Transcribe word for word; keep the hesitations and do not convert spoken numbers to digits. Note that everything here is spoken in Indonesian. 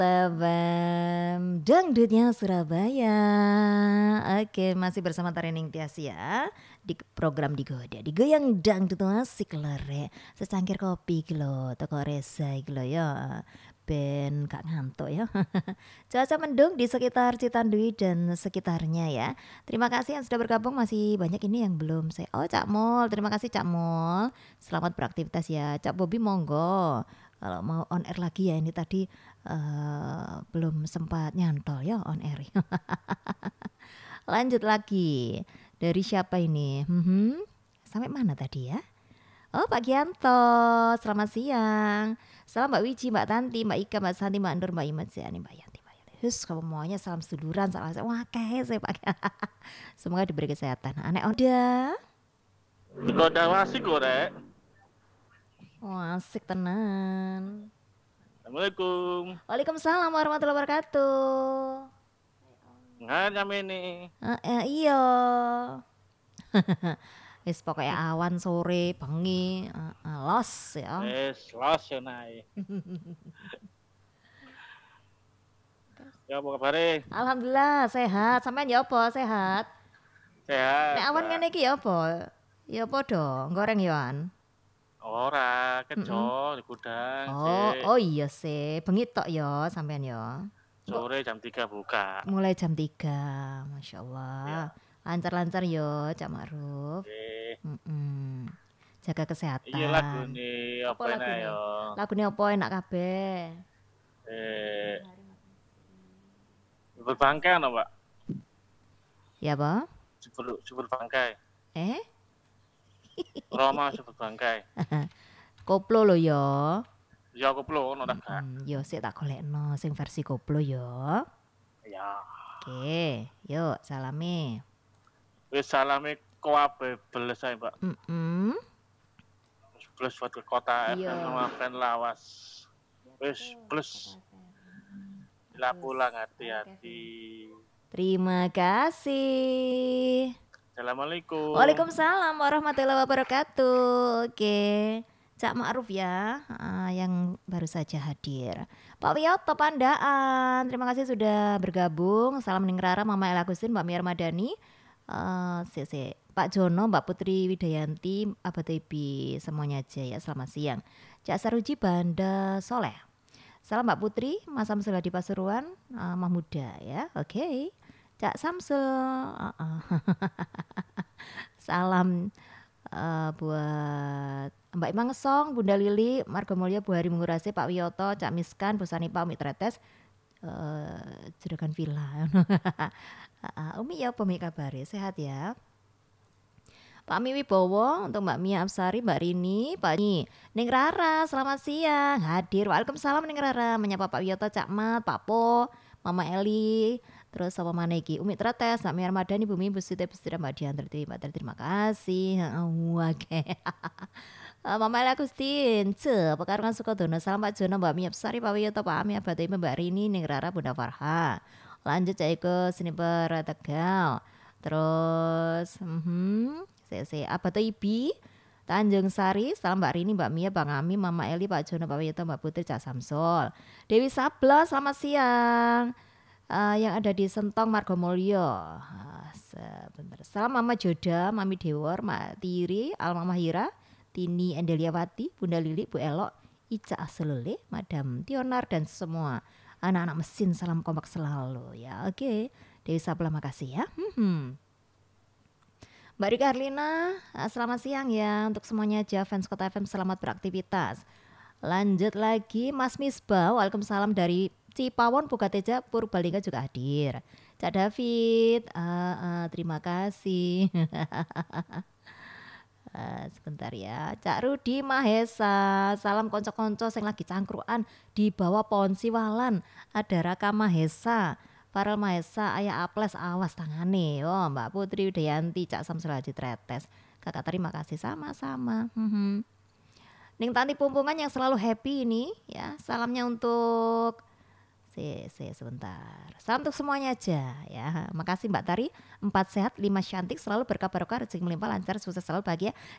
Tabam Dangdutnya Surabaya. Oke, masih bersama Tarening Tias ya di program Digoda. Digoyang dangdut asik lere. Secangkir kopi iki lho, toko Reza iki lho ya. Ben gak ngantuk ya. Cuaca mendung di sekitar Citandui dan sekitarnya ya. Terima kasih yang sudah bergabung, masih banyak ini yang belum saya. Oh, Cak Mol, terima kasih Cak Mol. Selamat beraktivitas ya. Cak Bobi monggo. Kalau mau on air lagi ya, ini tadi uh, belum sempat nyantol ya on air. Lanjut lagi. Dari siapa ini? Hmm, sampai mana tadi ya? Oh, Pak Gianto, selamat siang. Salam Mbak Wiji, Mbak Tanti, Mbak Ika, Mbak Santi, Mbak Nur, Mbak Imat, Mbak Yanti, Mbak Yanti. Hus, kalau maunya salam seduluran, salam wah kayak saya Pak. Semoga diberi kesehatan. Aneh Oda. Digoda asik gorek. Wah, asik tenan. Assalamualaikum. Waalaikumsalam warahmatullahi wabarakatuh. Nggak nyame ini. Uh, eh, iya. Wis pokoknya awan sore bengi uh, uh, los ya. Wes los ya naik. Ya apa kabar? Alhamdulillah sehat. Sampean ya apa sehat? Sehat. Nek awan ngene iki ya apa? Ya padha goreng yoan. Ora, keco di gudang. Oh, si. oh iya sih. Bengi tok ya sampean ya. Sore jam tiga buka. Mulai jam tiga. Masya Allah. Ya. Lancar-lancar yo, Cak Ma'ruf. Okay. Mm-mm. Jaga kesehatan. Iya lagu nih, apa, apa enak yo? Lagu nih apa enak kabeh? Eh, Subur Bangkai no, Pak? Ya, Pak? Subur, Subur Bangkai. Eh? Roma Subur Bangkai. Koplo lo yo. Ya koplo ono tak gak. Mm, yo sik tak golekno sing versi koplo yo. Ya. Oke, yuk salami. Wis salami koabe beles ae, Pak. Heeh. Plus buat ke kota F M sama fan lawas. Wis plus. Bila pulang hati-hati. Terima kasih. Assalamualaikum. Waalaikumsalam warahmatullahi wabarakatuh. Oke, Cak Ma'ruf ya, uh, yang baru saja hadir. Pak Wiyoto Pandaan, terima kasih sudah bergabung. Salam Ningrara, Mama El Agustin, Mbak Miar Madani. Uh, si, si. Pak Jono, Mbak Putri Widayanti, Abah Tebi, semuanya aja ya, selamat siang. Cak Saruji Banda Soleh. Salam Mbak Putri, Mas Samsul di Pasuruan, uh, Mahmuda ya, oke. Okay. Cak Samsul, uh -uh. Salam uh, buat Mbak Imang Ngesong, Bunda Lili, Margo Mulya, Bu Hari Mengurasi, Pak Wiyoto, Cak Miskan, Bu Sanipa, Umi Tretes, uh, Juragan Villa. uh, Umi ya apa Umi kabari, sehat ya. Pak Mi Wibowo, untuk Mbak Mia Absari, Mbak Rini, Pak Ni, Ning Rara, selamat siang, hadir. Waalaikumsalam Ning Rara, menyapa Pak Wiyoto, Cak Mat, Pak Po, Mama Eli, terus sama mana iki? Umi Tretes, Mbak Mia Ramadhani, Bumi, Bu Siti, Bu Siti, Mbak Dian, Mbak Ter, terima kasih. Oke. Mama Eli Agustin, Ce, Pekarungan Sukodono, salam Pak Jono, Mbak Mia Absari, Pak Wiyoto, Pak Ami, Abah Teime, Mbak Rini, Ning Rara, Bunda Farha. Lanjut cek ke sini Tegal. Terus, mhm. C apa tuh Ibi Tanjung Sari, salam Mbak Rini, Mbak Mia, Bang Ami, Mama Eli, Pak Jono, Pak Wiyoto, Mbak Putri, Cak Samsul, Dewi Sabla, selamat siang. Uh, yang ada di Sentong Margomulyo. Uh, sebentar. Salam Mama Joda, Mami Dewor, Mak Tiri, Alma Mahira, Tini Endeliawati, Bunda Lili, Bu Elok, Ica Aselele, Madam Tionar dan semua anak-anak mesin, salam kompak selalu ya. Oke, okay. Dewi Sabla makasih ya. Hmm. Mbak Rika Arlina, selamat siang ya untuk semuanya aja fans Kota F M, selamat beraktivitas. Lanjut lagi Mas Misbah, waalaikumsalam dari Cipawon, Pugateja, Purbalingga juga hadir. Cak David, uh, uh, terima kasih. uh, sebentar ya. Cak Rudi Mahesa, salam konco-konco sing lagi cangkruan di bawah pohon siwalan. Ada Raka Mahesa. Farel Mahesa, Ayah Aples, awas tangane. Oh, Mbak Putri Widayanti, Cak Samsul Haji Tretes. Kakak terima kasih sama-sama. Hmm. Ning Tanti Pumpungan yang selalu happy ini ya. Salamnya untuk si, si sebentar. Salam untuk semuanya aja ya. Makasih Mbak Tari. Empat sehat, lima cantik, selalu berkah barokah, rezeki melimpah, lancar, sukses selalu, bahagia